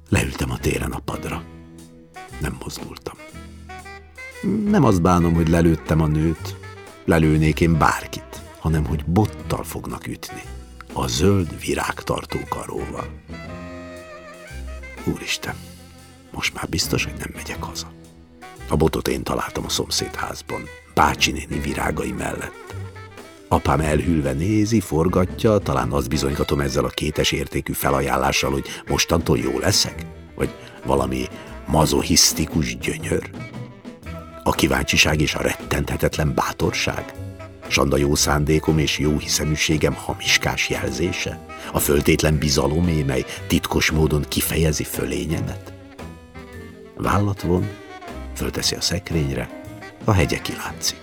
Leültem a téren a padra. Nem mozdultam. Nem azt bánom, hogy lelőttem a nőt, lelőnék én bárkit, hanem hogy bottal fognak ütni, a zöld virágtartó karóval. Úristen, most már biztos, hogy nem megyek haza. A botot én találtam a szomszédházban, bácsi néni virágai mellett. Apám elhűlve nézi, forgatja, talán azt bizonygatom ezzel a kétes értékű felajánlással, hogy mostantól jó leszek? Vagy valami mazochisztikus gyönyör? A kíváncsiság és a rettenthetetlen bátorság? Sanda jó szándékom és jó hiszeműségem hamiskás jelzése? A föltétlen bizalomé, mely titkos módon kifejezi fölényemet? Vállat von, fölteszi a szekrényre, a hegye kilátszik.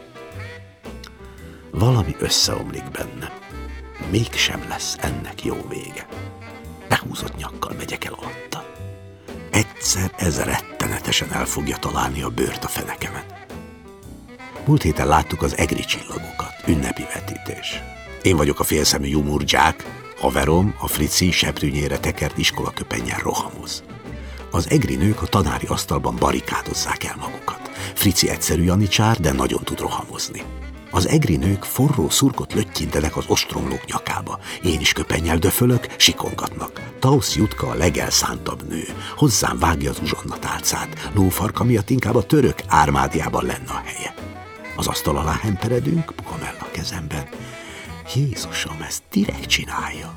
Valami összeomlik bennem. Mégsem lesz ennek jó vége. Behúzott nyakkal megyek el alatta. Egyszer ez rettenetesen el fogja találni a bőrt a fenekemen. Múlt héten láttuk az egri csillagokat, ünnepi vetítés. Én vagyok a félszemű jumurdzsák, haverom a Frici seprűnyére tekert iskolaköpennyel rohamoz. Az egri nők a tanári asztalban barikádozzák el magukat. Frici egyszerű janicsár, de nagyon tud rohamozni. Az egri nők forró szurkot löttyintenek az ostromlók nyakába. Én is köpennyel döfölök, sikongatnak. Tausz Jutka a legelszántabb nő. Hozzám vágja az uzsonnatálcát. Lófarka miatt inkább a török ármádiában lenne a helye. Az asztal alá hemperedünk, puhamell a kezemben. Jézusom, ezt direkt csinálja.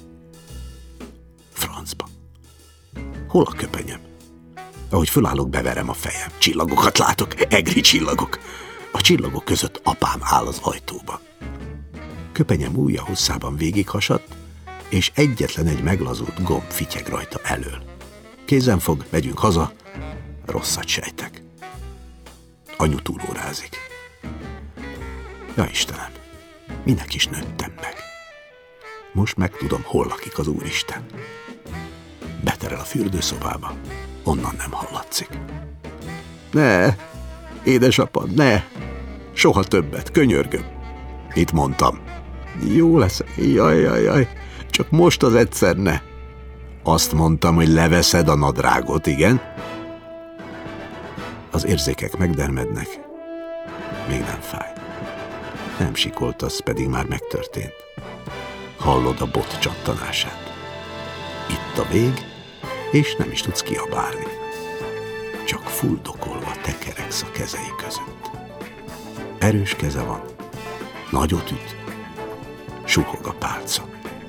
Francba. Hol a köpenyem? Ahogy fölállok, beverem a fejem. Csillagokat látok, egri csillagok. A csillagok között apám áll az ajtóban. Köpenyem ujja hosszában végighasadt, és egyetlen egy meglazult gomb fityeg rajta elől. Kézen fog, megyünk haza, rosszat sejtek. Anyu túlórázik. Ja Istenem, minek is nőttem meg? Most megtudom, hol lakik az Úristen. Beterel a fürdőszobába, onnan nem hallatszik. Ne, édesapám, ne! Soha többet, könyörgöm. Mit mondtam? Jó lesz, jaj, csak most az egyszer ne. Azt mondtam, hogy leveszed a nadrágot, igen? Az érzékek megdermednek. Még nem fáj. Nem sikoltasz, pedig már megtörtént. Hallod a bot csattanását. Itt a vég, és nem is tudsz kiabálni. Csak fuldokolva tekereksz a kezei között. Erős keze van, nagyot üt, suhog a pálca.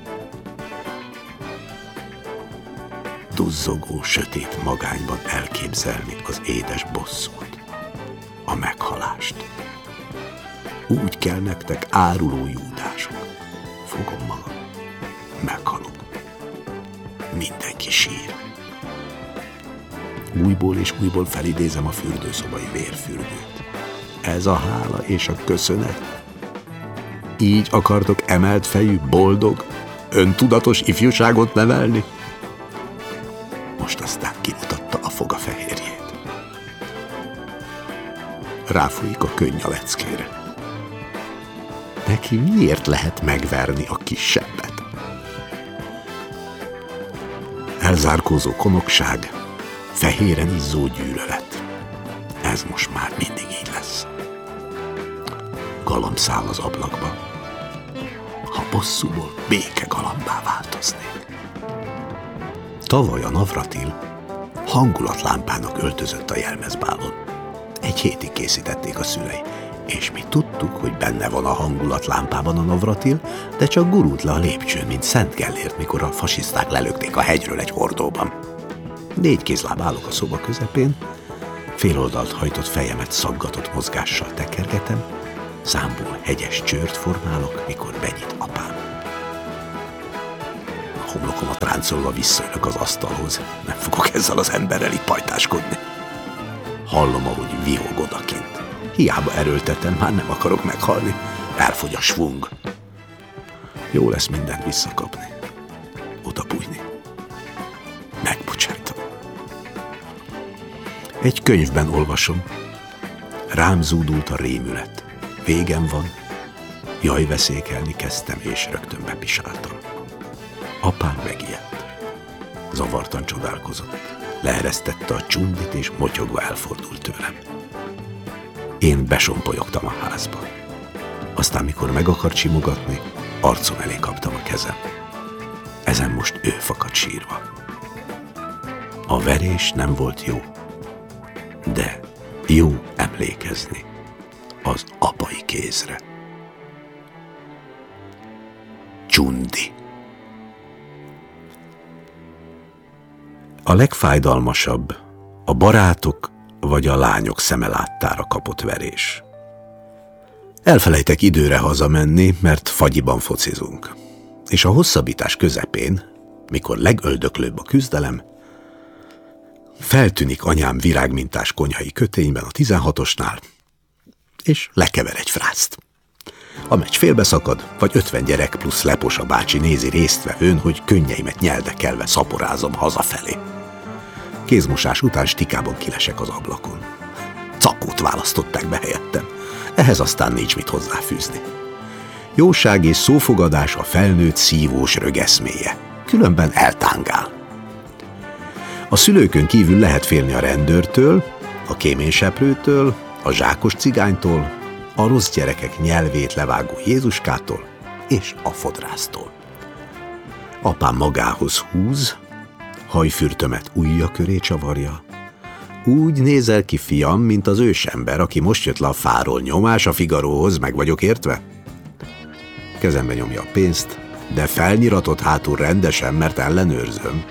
Duzzogó, sötét magányban elképzelni az édes bosszút, a meghalást. Úgy kell nektek áruló júdások. Fogom magam, meghalok. Mindenki sír. Újból és újból felidézem a fürdőszobai vérfürdőt. Ez a hála és a köszönet. Így akartok emelt fejű, boldog, öntudatos ifjúságot nevelni? Most aztán kimutatta a foga fehérjét. Ráfújik a könny a leckére. Neki miért lehet megverni a kisebbet? Elzárkózó konokság, fehéren izzó gyűlölet. Ez most már mindig így lesz. Galamb száll az ablakba. Ha bosszúból béke galambá változnék. Tavaly a Navratil hangulatlámpának öltözött a jelmezbálon. Egy hétig készítették a szülei, és mi tudtuk, hogy benne van a hangulatlámpában a Navratil, de csak gurult le a lépcsőn, mint Szent Gellért, mikor a fasiszták lelökték a hegyről egy hordóban. 4 kézláb állok a szoba közepén, féloldalt hajtott fejemet szaggatott mozgással tekergetem, számból hegyes csőrt formálok, mikor benyit apám. A homlokomat ráncolva visszaülök az asztalhoz, nem fogok ezzel az emberrel itt pajtáskodni. Hallom, ahogy vihog odakint. Hiába erőltetem, már nem akarok meghalni. Elfogy a svung. Jó lesz mindent visszakapni. Odabújni. Megbocsájtom. Egy könyvben olvasom. Rám zúdult a rémület. Végem van. Jaj, veszékelni kezdtem, és rögtön bepisáltam. Apám megijedt. Zavartan csodálkozott. Leeresztette a csundit, és motyogva elfordult tőlem. Én besompolyogtam a házba. Aztán, mikor meg akart simogatni, arcom elé kaptam a kezem. Ezen most ő fakadt sírva. A verés nem volt jó, de jó emlékezni az apai kézre. Csundi. A legfájdalmasabb a barátok vagy a lányok szeme láttára kapott verés. Elfelejtek időre hazamenni, mert fagyiban focizunk. És a hosszabbítás közepén, mikor legöldöklőbb a küzdelem, feltűnik anyám virágmintás konyhai kötényben a 16-osnál, és lekever egy frászt. A meccs félbeszakad, vagy 50 gyerek plusz Leposa bácsi nézi résztvevőn, hogy könnyeimet nyeldekelve szaporázom hazafelé. Kézmosás után stikában kilesek az ablakon. Cakót választották be helyettem, ehhez aztán nincs mit hozzáfűzni. Jóság és szófogadás a felnőtt szívós rögeszméje, különben eltángál. A szülőkön kívül lehet félni a rendőrtől, a kéményseprőtől, a zsákos cigánytól, a rossz gyerekek nyelvét levágó Jézuskától és a fodrásztól. Apám magához húz, hajfürtömet ujja köré csavarja. Úgy nézel ki, fiam, mint az ősember, aki most jött le a fáról. Nyomás a Figaróhoz, meg vagyok értve? Kezembe nyomja a pénzt, de felnyiratott hátul rendesen, mert ellenőrzöm.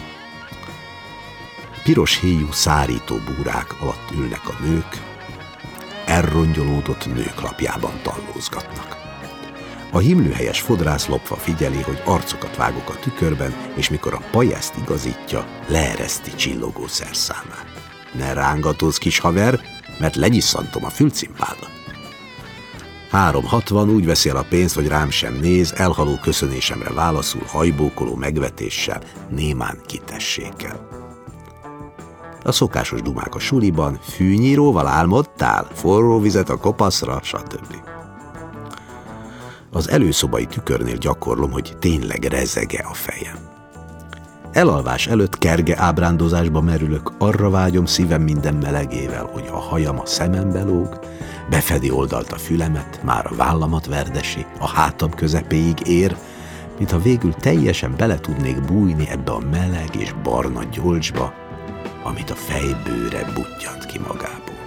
Piros héjú szárító búrák alatt ülnek a nők, elrongyolódott nőklapjában tallózgatnak. A himlőhelyes fodrász lopva figyeli, hogy arcokat vágok a tükörben, és mikor a pajászt igazítja, leereszti csillogó szerszámát. Ne rángatózz, kis haver, mert lenyisszantom a fülcimpádat. 3,60 úgy veszi el a pénzt, hogy rám sem néz, elhaló köszönésemre válaszul hajbókoló megvetéssel, némán kitessékkel. A szokásos dumák a suliban, fűnyíróval álmodtál, forró vizet a kopaszra, stb. Az előszobai tükörnél gyakorlom, hogy tényleg rezege a fejem. Elalvás előtt kerge ábrándozásba merülök, arra vágyom szívem minden melegével, hogy a hajam a szemembe lóg, befedi oldalt a fülemet, már a vállamat verdesi, a hátam közepéig ér, mintha végül teljesen bele tudnék bújni ebbe a meleg és barna gyolcsba, amit a fejbőre budjant ki magából.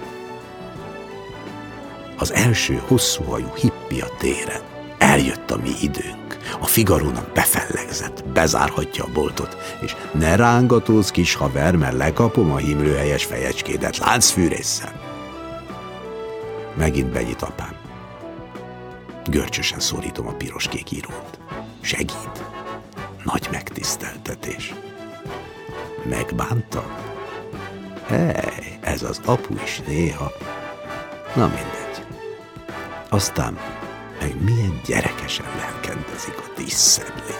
Az első hosszúhajú hippi a téren. Eljött a mi időnk. A Figarónak befellegzett, bezárhatja a boltot, és ne rángatózz, kis haver, mert lekapom a himlőhelyes fejecskédet láncfűrésszel. Megint benyit apám. Görcsösen szorítom a piros-kék írót. Segít. Nagy megtiszteltetés. Megbántam? Hely, ez az apu is néha. Na mindegy. Aztán meg milyen gyerekesen lelkendezik a díszszemlén.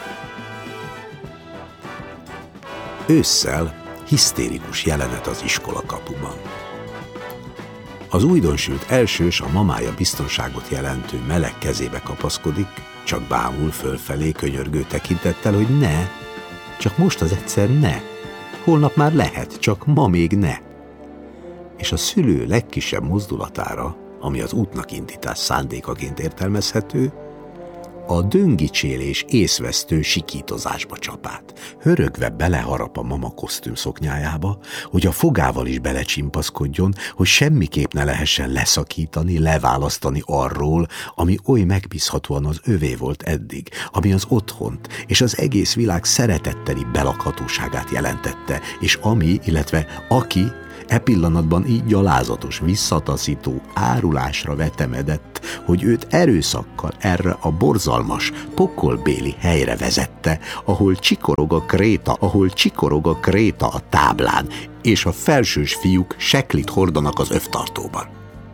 Ősszel hisztérikus jelenet az iskola kapuban. Az újdonsült elsős a mamája biztonságot jelentő meleg kezébe kapaszkodik, csak bámul fölfelé könyörgő tekintettel, hogy ne, csak most az egyszer ne. Holnap már lehet, csak ma még ne. És a szülő legkisebb mozdulatára, ami az útnak indítás szándékaként értelmezhető, a döngicsélés észvesztő sikítozásba csap át. Hörögve beleharap a mama kosztüm szoknyájába, hogy a fogával is belecsimpaszkodjon, hogy semmiképp ne lehessen leszakítani, leválasztani arról, ami oly megbízhatóan az övé volt eddig, ami az otthont és az egész világ szeretetteli belakhatóságát jelentette, és ami, illetve aki e pillanatban így gyalázatos, visszataszító árulásra vetemedett, hogy őt erőszakkal erre a borzalmas, pokolbéli helyre vezette, ahol csikorog a kréta a táblán, és a felsős fiúk seklit hordanak az övtartóban.